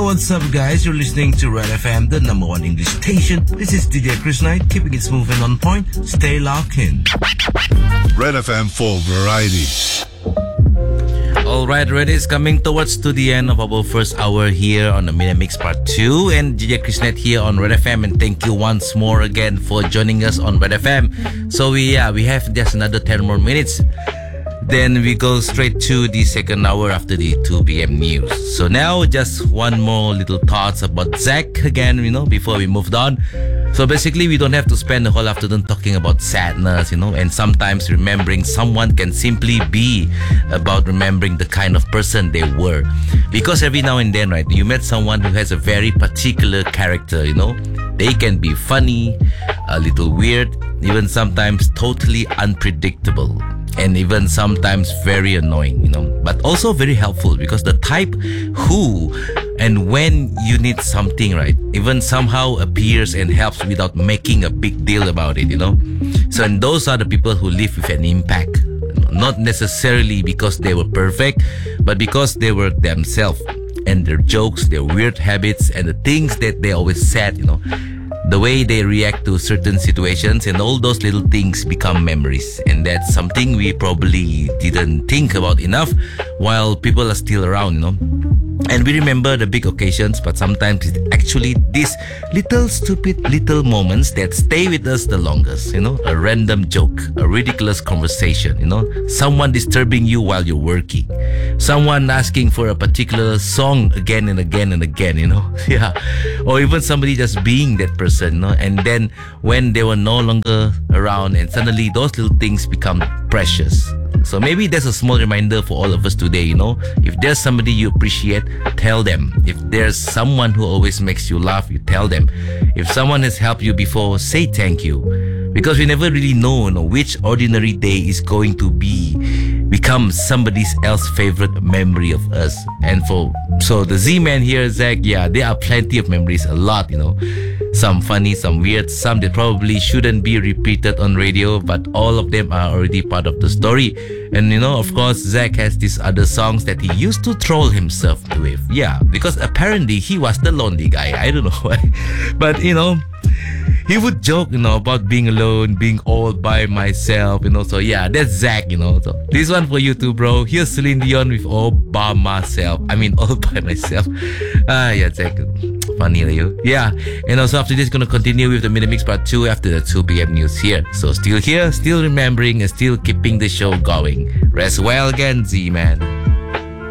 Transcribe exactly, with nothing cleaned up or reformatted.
what's up, guys? You're listening to Red F M, the number one English station. This is D J Chris Knight, keeping it smooth and on point. Stay locked in. Red F M for variety. Alright, Red is coming towards to the end of our first hour here on the Minute Mix Part two. And D J Chris Knight here on Red F M. And thank you once more again for joining us on Red F M. So we, yeah, we have just another ten more minutes. Then we go straight to the second hour after the two p.m. news. So now just one more little thoughts about Zach again, you know, before we moved on. So basically we don't have to spend the whole afternoon talking about sadness, you know, and sometimes remembering someone can simply be about remembering the kind of person they were. Because every now and then, right, you met someone who has a very particular character, you know. They can be funny, a little weird, even sometimes totally unpredictable. And even sometimes very annoying, you know, but also very helpful because the type who and when you need something, right, even somehow appears and helps without making a big deal about it, you know. So, and those are the people who live with an impact, not necessarily because they were perfect, but because they were themselves and their jokes, their weird habits, and the things that they always said, you know. The way they react to certain situations and all those little things become memories. And that's something we probably didn't think about enough while people are still around, you know. And we remember the big occasions, but sometimes it's actually these little stupid little moments that stay with us the longest, you know. A random joke, a ridiculous conversation, you know. Someone disturbing you while you're working. Someone asking for a particular song again and again and again, you know. Yeah. Or even somebody just being that person, you know. And then when they were no longer around and suddenly those little things become precious. So maybe that's a small reminder for all of us today, you know. If there's somebody you appreciate, tell them. If there's someone who always makes you laugh, you tell them. If someone has helped you before, say thank you. Because we never really know, you know, which ordinary day is going to be become somebody else's favorite memory of us. And for so the Z-Man here, Zach, yeah, there are plenty of memories, a lot, you know. Some funny, some weird, some that probably shouldn't be repeated on radio, but all of them are already part of the story. And you know, of course, Zach has these other songs that he used to troll himself with. Yeah, because apparently he was the lonely guy. I don't know why. But you know, he would joke, you know, about being alone, being all by myself, you know. So yeah, that's Zach, you know. So this one for you too, bro. Here's Celine Dion with All By Myself. I mean, All By Myself. Ah, yeah, Zach. Funny, are you? Yeah. And also after this, gonna continue with the Minute Mix Part two after the two p.m. news here. So still here, still remembering, and still keeping the show going. Rest well again, Z-Man.